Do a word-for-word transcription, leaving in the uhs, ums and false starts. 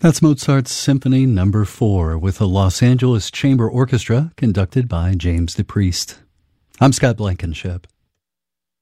That's Mozart's Symphony Number four with the Los Angeles Chamber Orchestra, conducted by James DePriest. I'm Scott Blankenship.